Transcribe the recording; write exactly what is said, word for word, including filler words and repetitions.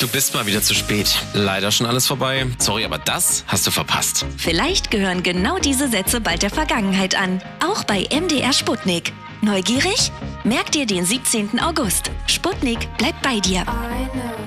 Du bist mal wieder zu spät. Leider schon alles vorbei. Sorry, aber das hast du verpasst. Vielleicht gehören genau diese Sätze bald der Vergangenheit an. Auch bei M D R Sputnik. Neugierig? Merk dir den siebzehnten August. Sputnik bleibt bei dir.